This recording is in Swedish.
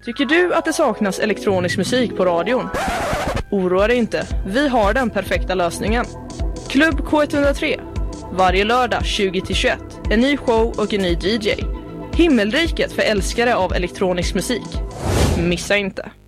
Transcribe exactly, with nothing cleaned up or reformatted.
Tycker du att det saknas elektronisk musik på radion? Oroa dig inte, vi har den perfekta lösningen. Klubb K ett noll tre. Varje lördag tjugo till tjugoett. En ny show och en ny D J. Himmelriket för älskare av elektronisk musik. Missa inte.